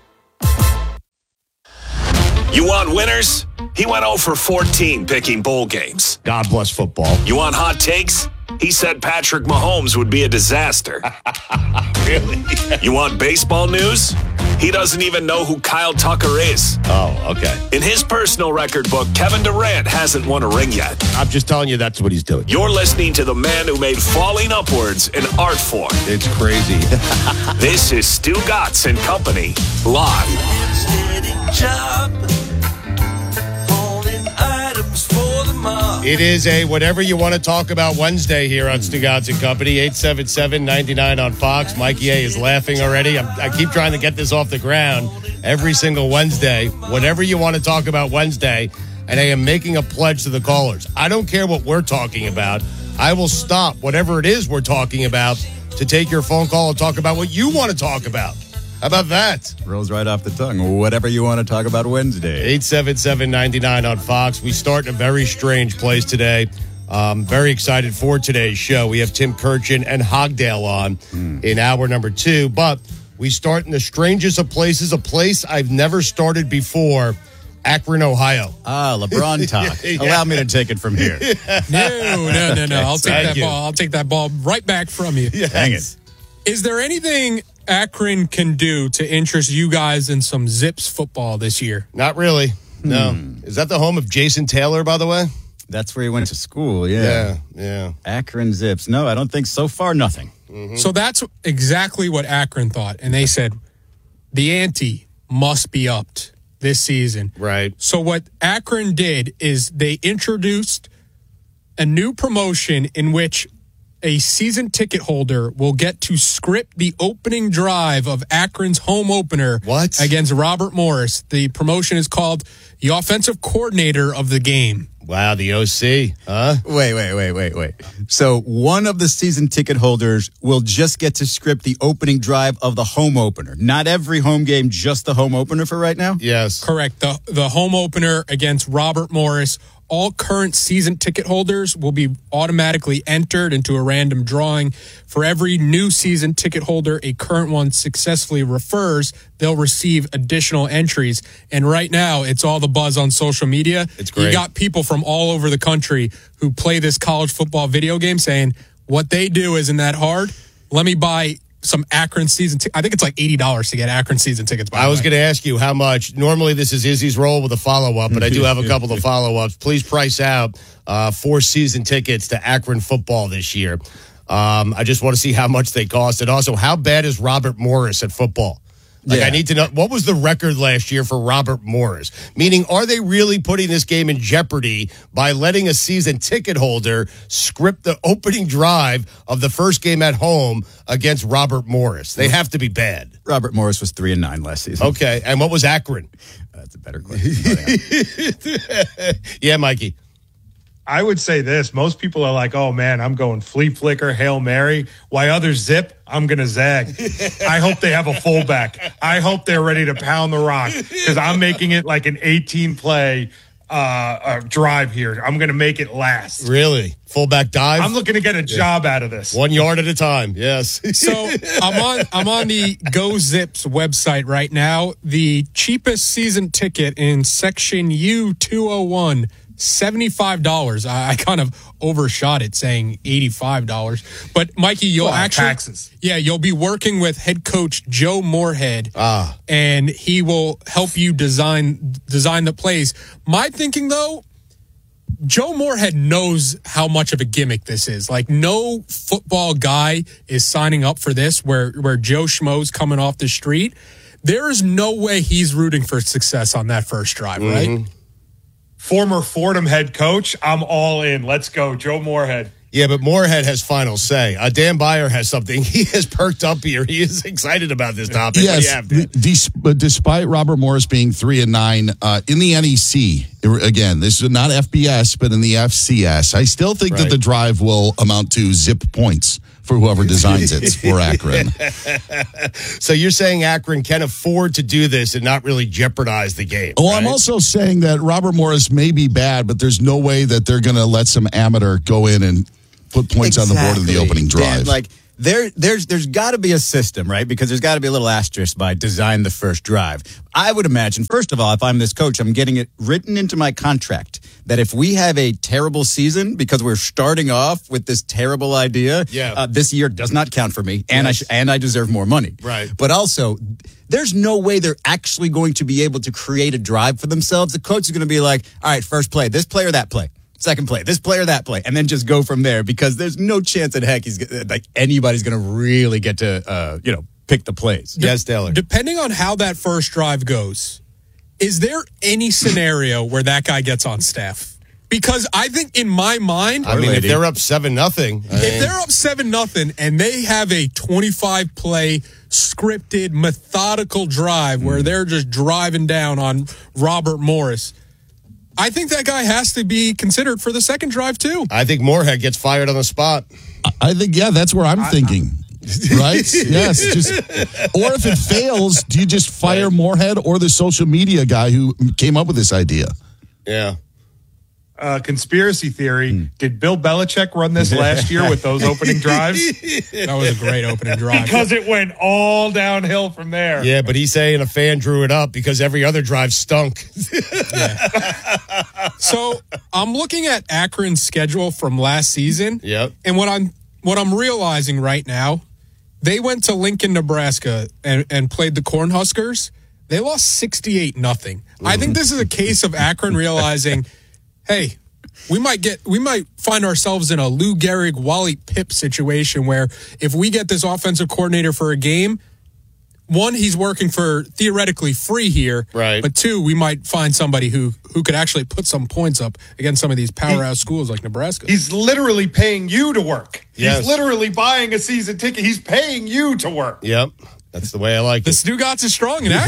You want winners? He went oh for fourteen picking bowl games.
God bless football.
You want hot takes? He said Patrick Mahomes would be a disaster.
Really?
You want baseball news? He doesn't even know who Kyle Tucker is.
Oh, okay.
In his personal record book, Kevin Durant hasn't won a ring yet.
I'm just telling you that's what he's doing.
You're listening to the man who made falling upwards an art form.
It's crazy.
This is Stu Gatz and Company, live.
It is a whatever you want to talk about Wednesday here on Stu Gatz and Company. eight seven seven, nine nine on Fox. Mikey A is laughing already. I'm, I keep trying to get this off the ground every single Wednesday. Whatever you want to talk about Wednesday, and I am making a pledge to the callers. I don't care what we're talking about. I will stop whatever it is we're talking about to take your phone call and talk about what you want to talk about. How about that?
Rolls right off the tongue. Whatever you want to talk about Wednesday.
eight seven seven, nine nine on Fox. We start in a very strange place today. Um, very excited for today's show. We have Tim Kurchin and Hogdale on mm. in hour number two. But we start in the strangest of places, a place I've never started before, Akron, Ohio.
Ah, LeBron talk. yeah. Allow me to take it from here.
no, no, no, no. I'll take
Thank
that
you.
ball. I'll take that ball right back from you.
Yes.
Dang it.
Is there anything Akron can do to interest you guys in some Zips football this year?
Not really. No.
Hmm.
Is that the home of Jason Taylor, by the way?
That's where he went to school, yeah.
Yeah, yeah.
Akron Zips. No, I don't think so far nothing.
Mm-hmm. So that's exactly what Akron thought. And they said, the ante must be upped this season.
Right.
So what Akron did is they introduced a new promotion in which a season ticket holder will get to script the opening drive of Akron's home opener
what?
against Robert Morris. The promotion is called the offensive coordinator of the game.
Wow, the O C, huh?
Wait, wait, wait, wait, wait. So one of the season ticket holders will just get to script the opening drive of the home opener. Not every home game, just the home opener for right now?
Yes.
Correct. The, the home opener against Robert Morris. All current season ticket holders will be automatically entered into a random drawing. For every new season ticket holder a current one successfully refers, they'll receive additional entries. And right now, it's all the buzz on social media.
It's great.
You got people from all over the country who play this college football video game saying, what they do isn't that hard. Let me buy some Akron season tickets. I think it's like eighty dollars to get Akron season tickets. By
I
the
was
way.
going to ask you how much. Normally, this is Izzy's role with a follow-up, but I do have a couple of follow-ups. Please price out uh, four season tickets to Akron football this year. Um, I just want to see how much they cost. And also, how bad is Robert Morris at football? Like,
Yeah.
I need to know, what was the record last year for Robert Morris? Meaning, are they really putting this game in jeopardy by letting a season ticket holder script the opening drive of the first game at home against Robert Morris? They have to be bad.
Robert Morris was three and nine last season.
Okay, and what was Akron?
That's a better question.
Yeah, Mikey.
I would say this. Most people are like, oh, man, I'm going flea flicker, Hail Mary. Why others zip, I'm going to zag. I hope they have a fullback. I hope they're ready to pound the rock because I'm making it like an eighteen play uh, uh, drive here. I'm going to make it last.
Really? Fullback dive?
I'm looking to get a job out of this.
One yard at a time, yes.
So I'm on I'm on the Go Zips website right now. The cheapest season ticket in section U two oh one, seventy-five dollars. I, I kind of overshot it saying eighty-five dollars. But Mikey, you'll
well,
actually
taxes.
Yeah, you'll be working with head coach Joe Moorhead.
Ah.
And he will help you design design the plays. My thinking though, Joe Moorhead knows how much of a gimmick this is. Like, no football guy is signing up for this where, where Joe Schmo's coming off the street. There is no way he's rooting for success on that first drive, right?
Mm-hmm. Former Fordham head coach, I'm all in. Let's go, Joe Moorhead.
Yeah, but Moorhead has final say. Uh, Dan Beyer has something. He has perked up here. He is excited about this topic.
Yes,
what do you have, Dan?
Des- but despite Robert Morris being three and nine uh, in the N E C, again, this is not F B S, but in the F C S, I still think
Right.
that the drive will amount to zip points for whoever designs it for Akron.
So you're saying Akron can afford to do this and not really jeopardize the game?
Well,
right?
I'm also saying that Robert Morris may be bad, but there's no way that they're going to let some amateur go in and put points on the board in the opening drive.
Dan, like there, there's there's got to be a system, right? Because there's got to be a little asterisk by design the first drive. I would imagine, first of all, if I'm this coach, I'm getting it written into my contract that if we have a terrible season because we're starting off with this terrible idea,
Yeah.
uh, this year does not count for me, and I sh- and I deserve more money.
Right.
But also, there's no way they're actually going to be able to create a drive for themselves. The coach is going to be like, all right, first play, this play or that play. Second play, this play or that play, and then just go from there because there's no chance in heck he's like anybody's going to really get to uh, you know pick the plays.
Yes, Taylor.
Depending on how that first drive goes, is there any scenario where that guy gets on staff? Because I think in my mind,
I mean, if they're up seven nothing,
if they're up seven nothing and they have a twenty-five play scripted methodical drive where they're just driving down on Robert Morris, I think that guy has to be considered for the second drive too.
I think Moorhead gets fired on the spot.
I think, yeah, that's where I'm thinking. Right? Yes. Just, or if it fails, do you just fire
Right.
Moorhead or the social media guy who came up with this idea?
Yeah.
Uh, conspiracy theory. Did Bill Belichick run this last year with those opening drives?
That was a great opening drive.
Because it went all downhill from there.
Yeah, but he's saying a fan drew it up because every other drive stunk.
So I'm looking at Akron's schedule from last season.
Yep.
And what I'm what I'm realizing right now, they went to Lincoln, Nebraska and, and played the Cornhuskers. They lost sixty-eight nothing. I think this is a case of Akron realizing, hey, we might get we might find ourselves in a Lou Gehrig, Wally Pipp situation where if we get this offensive coordinator for a game, one, he's working for theoretically free here.
Right.
But two, we might find somebody who who could actually put some points up against some of these powerhouse schools like Nebraska.
He's literally paying you to work.
Yes.
He's literally buying a season ticket. He's paying you to work.
Yep. That's the way I like
The
it.
Stugotz is strong in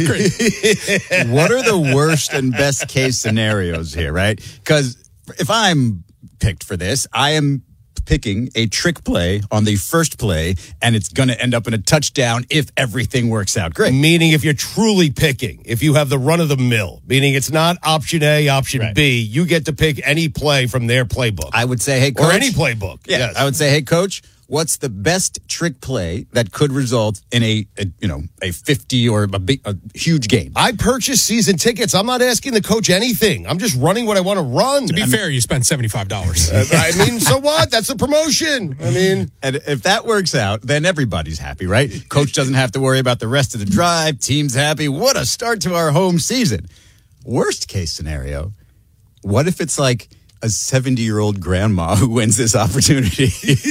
Akron.
What are the worst and best case scenarios here, right? Because if I'm picked for this, I am picking a trick play on the first play, and it's going to end up in a touchdown if everything works out great.
Meaning if you're truly picking, if you have the run of the mill, meaning it's not option A, option
Right.
B, you get to pick any play from their playbook.
I would say, hey, coach.
or any playbook.
Yeah,
Yes.
I would say, hey, coach, what's the best trick play that could result in a, a you know a fifty or a big a huge game?
I purchased season tickets. I'm not asking the coach anything. I'm just running what I want to run.
To be
I mean,
fair, you spent seventy-five dollars.
I mean, so what? That's a promotion. I mean,
And if that works out, then everybody's happy, right? Coach doesn't have to worry about the rest of the drive. Team's happy. What a start to our home season. Worst case scenario, what if it's like a seventy-year-old grandma who wins this opportunity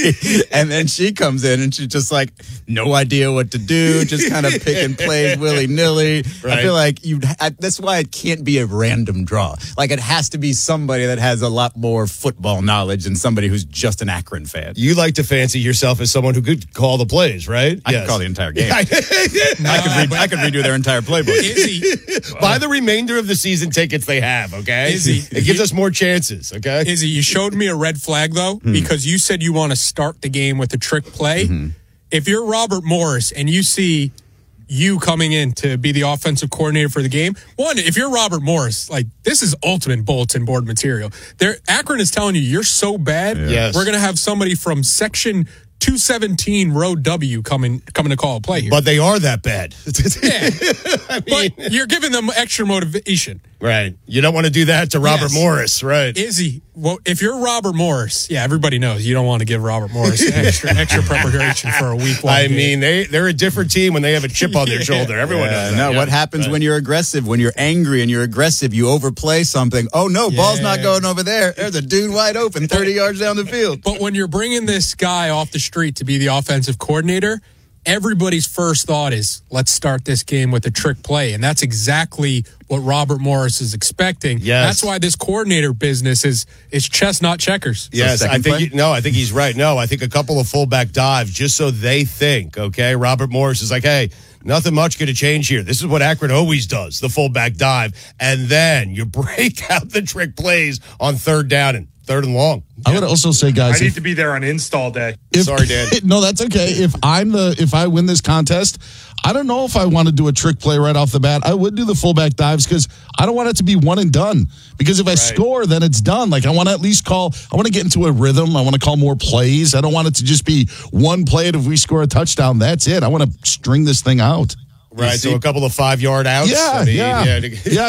and then she comes in and she's just like, no idea what to do, just kind of picking plays willy-nilly.
Right.
I feel like you. That's why it can't be a random draw. Like it has to be somebody that has a lot more football knowledge than somebody who's just an Akron fan.
you like to fancy yourself as someone who could call the plays, right?
I could call the entire game.
I
I could read. I could redo their entire playbook.
Izzy,
Buy the remainder of the season tickets they have, okay?
Izzy,
it gives us more chances, okay?
Izzy, you showed me a red flag, though, because you said you want to start the game with a trick play. If you're Robert Morris and you see you coming in to be the offensive coordinator for the game. One, if you're Robert Morris, like this is ultimate bulletin board material. There, Akron is telling you you're so bad.
Yeah. Yes.
We're going to have somebody from section two seventeen row W coming coming to call a play here.
But they are that bad.
Yeah. I mean, but you're giving them extra motivation.
Right. You don't want to do that to Robert
Yes.
Morris, right?
Izzy, well, if you're Robert Morris, yeah, everybody knows you don't want to give Robert Morris extra extra preparation for a week one
I
game.
mean, they, they're a different team when they have a chip on their
Yeah.
shoulder. Everyone
Yeah,
knows that.
no,
Yeah.
what happens
Right.
when you're aggressive? When you're angry and you're aggressive, you overplay something. Oh, no, ball's not
Yeah.
going over there. There's a dude wide open thirty yards down the field.
But when you're bringing this guy off the street to be the offensive coordinator, everybody's first thought is, let's start this game with a trick play. And that's exactly what Robert Morris is expecting.
Yes.
That's why this coordinator business is is chess, not checkers.
Yes, I think you, no, I think he's right. No, I think a couple of fullback dives just so they think, okay? Robert Morris is like, hey, nothing much going to change here. This is what Akron always does, the fullback dive. And then you break out the trick plays on third down and third and long.
I would also say,
I
guys,
need
if,
to be there on install day.
if-
Sorry, Dan.
no, that's okay. If I'm the, if I win this contest, I don't know if I want to do a trick play right off the bat. I would do the fullback dives because I don't want it to be one and done. Because if I score, then it's done. Like I want to at least call. I want to get into a rhythm. I want to call more plays. I don't want it to just be one play. And if we score a touchdown, that's it. I want to string this thing out.
Right, so a couple of five-yard outs.
Yeah,
I mean,
yeah.
yeah.
Yeah,